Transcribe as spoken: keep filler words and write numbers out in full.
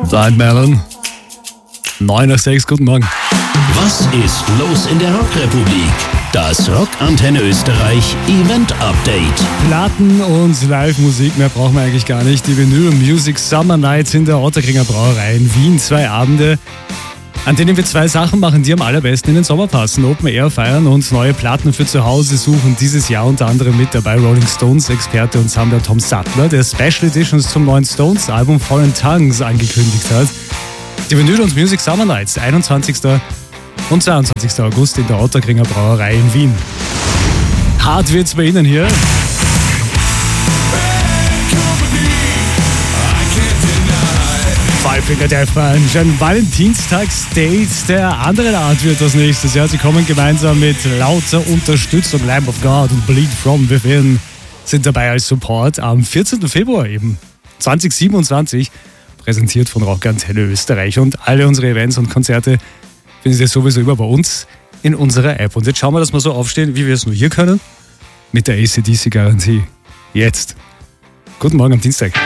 Blind Melon. neun nach sechs, guten Morgen. Was ist los in der Rockrepublik? Das Rockantenne Österreich Event Update. Platten und Live-Musik, mehr brauchen wir eigentlich gar nicht. Die Vinyl Music Summer Nights in der Ottakringer Brauerei in Wien. Zwei Abende, an denen wir zwei Sachen machen, die am allerbesten in den Sommer passen. Open Air feiern und neue Platten für zu Hause suchen. Dieses Jahr unter anderem mit dabei Rolling Stones Experte und Sammler Tom Sattler, der Special Editions zum neuen Stones Album Foreign Tongues angekündigt hat. Die Vinyl und Music Summer Nights, einundzwanzigsten und zweiundzwanzigsten August in der Ottakringer Brauerei in Wien. Hart wird's bei Ihnen hier. Five Finger Death Punch, ein Valentinstag-State der anderen Art wird das nächstes Jahr. Sie kommen gemeinsam mit lauter Unterstützung. Lamb of God und Bleed From Within sind dabei als Support am vierzehnten Februar eben zwanzig siebenundzwanzig, präsentiert von Rockantenne Österreich. Und alle unsere Events und Konzerte finden Sie sowieso immer bei uns in unserer App. Und jetzt schauen wir, dass wir so aufstehen, wie wir es nur hier können, mit der A C D C-Garantie. Jetzt. Guten Morgen am Dienstag.